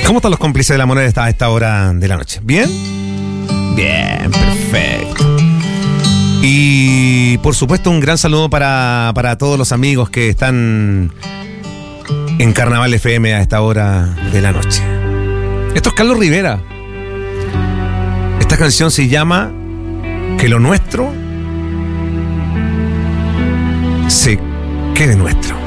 ¿Cómo están los cómplices de la moneda a esta hora de la noche? ¿Bien? Bien, perfecto. Y por supuesto un gran saludo para todos los amigos que están en Carnaval FM a esta hora de la noche. Esto es Carlos Rivera. Esta canción se llama Que lo nuestro se quede nuestro.